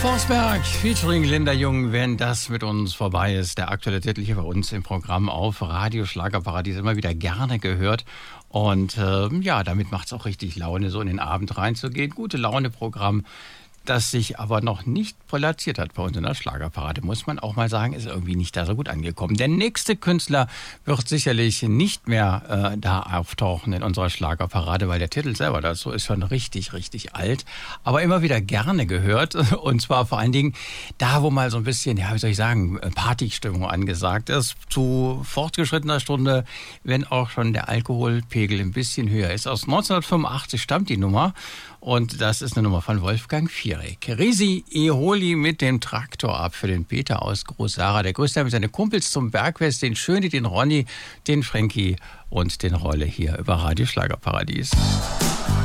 Forsberg featuring Linda Jung, wenn das mit uns vorbei ist. Der aktuelle Titel hier bei uns im Programm auf Radio Schlagerparadies, immer wieder gerne gehört. Und damit macht es auch richtig Laune, so in den Abend reinzugehen. Gute Laune-Programm, das sich aber noch nicht platziert hat bei uns in der Schlagerparade, muss man auch mal sagen, ist irgendwie nicht da so gut angekommen. Der nächste Künstler wird sicherlich nicht mehr da auftauchen in unserer Schlagerparade, weil der Titel selber dazu ist schon richtig, richtig alt, aber immer wieder gerne gehört, und zwar vor allen Dingen da, wo mal so ein bisschen, Partystimmung angesagt ist, zu fortgeschrittener Stunde, wenn auch schon der Alkoholpegel ein bisschen höher ist. Aus 1985 stammt die Nummer. Und das ist eine Nummer von Wolfgang Fierek. Risi Eholi mit dem Traktor ab für den Peter aus Groß-Sara. Der grüßt mit seine Kumpels zum Bergfest, den Schöni, den Ronny, den Frankie und den Rolle hier über Radio Schlagerparadies.